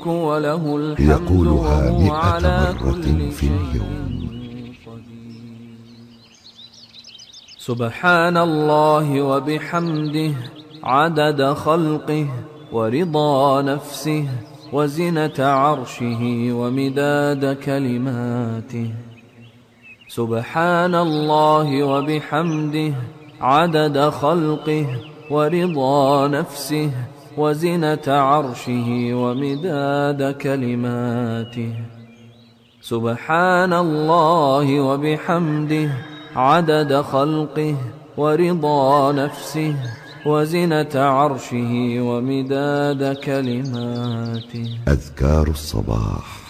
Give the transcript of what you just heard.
وله الحمد يقولها وهو 100 على مرة كل في شيء اليوم. قدير. سبحان الله وبحمده عدد خلقه ورضا نفسه وزنة عرشه ومداد كلماته. سبحان الله وبحمده عدد خلقه ورضا نفسه وزنة عرشه ومداد كلماته. سبحان الله وبحمده عدد خلقه ورضا نفسه وزنة عرشه ومداد كلماته. أذكار الصباح.